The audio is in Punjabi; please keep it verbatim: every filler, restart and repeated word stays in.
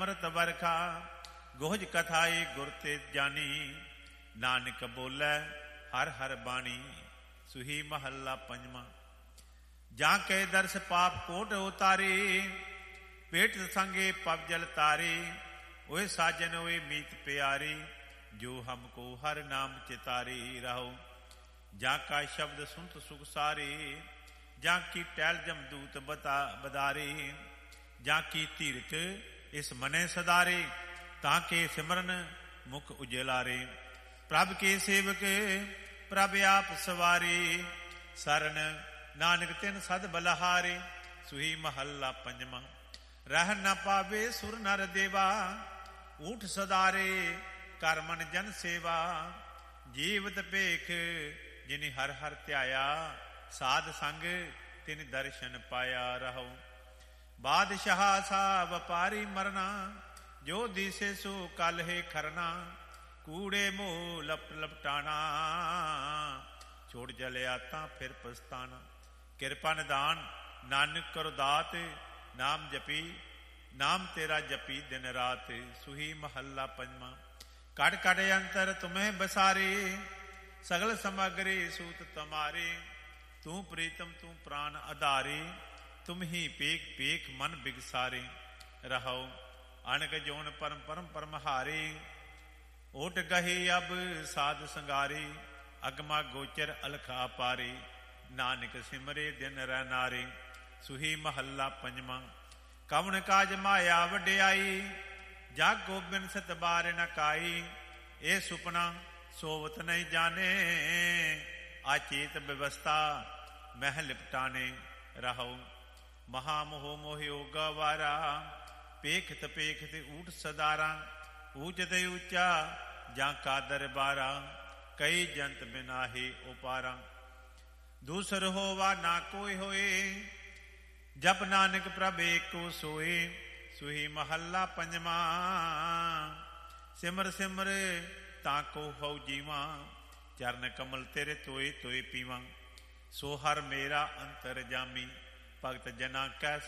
ਅੰਮ੍ਰਿਤ ਵਰਖਾ। ਗੋਹਜ ਕਥਾਏ ਗੁਰ ਤੇ ਜਾਨੀ, ਨਾਨਕ ਬੋਲੇ ਹਰ ਹਰ ਬਾਣੀ। ਸੁਹੀ ਮਹੱਲਾ ਪੰਜਵਾਂ। ਜਾਂ ਕੇ ਦਰਸ ਪਾਪ ਕੋਟ ਉਤਾਰੀ, ਪੇਟ ਸੰਗੇ ਪਵ ਜਲ ਤਾਰੀ। ਓਏ ਸਾਜਨ ਓਏ ਮੀਤ ਪਿਆਰੀ, ਜੋ ਹਮਕੋ ਹਰ ਨਾਮ ਚਿਤਾਰੀ। ਰਹੋ ਜਾਂ ਕਾ ਸ਼ਬਦ ਸੁਨਤ ਸੁਖ ਸਾਰੀ, ਜਾਂ ਕੀ ਟਹਿਲ ਜਮਦੂਤ ਬਤਾ ਬਦਾਰੀ। ਜਾਂ ਕੀ ਧੀਰਥ ਇਸ ਮਨੇ ਸਦਾਰੇ, ਤਾਂ ਕੇ ਸਿਮਰਨ ਮੁਖ ਉਜਲਾਰੇ। ਪ੍ਰਭ ਕੇ ਸੇਵਕ ਪ੍ਰਭ ਆਪ ਸਵਾਰੀ, ਸਰਨ ਨਾਨਕ ਤਿਨ ਸਦ ਬਲਹਾਰੇ। ਸੁਹੀ ਮਹੱਲਾ ਪੰਜਵਾਂ। ਰਹਿ ਨ ਪਾਵੇ ਸੁਰ ਨਰ ਦੇਵਾ, ਊਠ ਸਦਾਰੇ ਕਰ ਮਨ ਜਨ ਸੇਵਾ। ਜੀਵਤ ਭੇਖ ਜਿਨਿ ਹਰ ਹਰ ਧਿਆਇਆ, ਸਾਧ ਸੰਗ ਤਿਨ ਦਰਸ਼ਨ ਪਾਇਆ। ਰਹੋ ਬਾਦਸ਼ਾਹ ਸਾ ਵਪਾਰੀ ਮਰਨਾ, ਜੋ ਦੀਸੇ ਸੋ ਕਲ ਹੈ ਖਰਨਾ। ਕੂੜੇ ਮੋਹ ਲਪਟ ਲਪਟਾਣਾ, ਛੋੜ ਜਲਿਆ ਤਾਂ ਫਿਰ ਪਛਤਾਣਾ। ਕਿਰਪਾ ਨਿਦਾਨ ਨਾਨਕ ਕਰੋ ਦਾਤ, ਨਾਮ ਜਪੀ ਨਾਮ ਤੇਰਾ ਜਪੀ ਦਿਨ ਰਾਤ। ਸੁਹੀ ਮਹੱਲਾ ਪੰਜਵਾਂ। ਕਟ ਕਟ ਅੰਤਰ ਤੁਮਹਿ ਬਸਾਰੇ, ਸਗਲ ਸਮਗਰੀ ਸੂਤ ਤੁਮਾਰੇ। ਤੂੰ ਪ੍ਰੀਤਮ ਤੂੰ ਪ੍ਰਾਨ ਆਧਾਰੇ, ਤੁਮ ਹੀ ਪੇਖ ਪੇਖ ਮਨ ਬਿਗਸਾਰੇ। ਰਹੋ ਅਣਕ ਜੋਨ ਪਰਮ ਪਰਮ ਪਰਮਹਾਰੇ, ਓਟ ਗਹੇ ਅਬ ਸਾਧ ਸੰਗਾਰੇ। ਅਗਮਾ ਗੋਚਰ ਅਲਖਾ ਪਾਰੇ, ਨਾਨਕ ਸਿਮਰੇ ਦਿਨ ਰਹਿ ਨਾਰੇ। ਸੁਹੀ ਮਹੱਲਾ ਪੰਜਵਾਂ। ਕਵਣ ਕਾਜ ਮਾਇਆ ਵਡਿਆਈ, ਜਗ ਗੋਬਿੰਦ ਸਤ ਬਾਰ ਨ ਕਾਈ। ਇਹ ਸੁਪਨਾ ਸੋਵਤ ਨਹੀਂ ਜਾਣੇ, ਆਚੇਤ ਵਿਵਸਥਾ ਮਹਿ ਲਿਪਟਾਨੇ। ਰਹੋ ਮਹਾ ਮੋਹ ਮੋਹਿਓ ਗਵਾਰਾ, ਪੇਖਤ ਪੇਖਤ ਊਠ ਸਦਾਰਾ। ਊਚਤ ਉੱਚਾ ਜਾਂ ਕਾ ਦਰਬਾਰਾ, ਕਈ ਜੰਤ ਬਿਨਾਹੀ ਉਪਾਰਾ। ਦੂਸਰ ਹੋਵਾ ਨਾ ਕੋਈ ਹੋਏ, ਜਪ ਨਾਨਕ ਪ੍ਰਭ ਏਕੋ ਸੋਏ। ਸੁਹੀ ਮਹੱਲਾ ਪੰਜਵਾਂ। ਸਿਮਰ ਸਿਮਰ ਤਾਂ ਕੋ ਹਉ ਜੀਵਾਂ, ਚਰਨ ਕਮਲ ਤੇਰੇ ਤੋਏ ਤੋਏ ਪੀਵਾਂ। ਸੋ ਹਰ ਮੇਰਾ ਅੰਤਰ ਜਾਮੀ, ਭਗਤ ਜਨਾ ਕੈ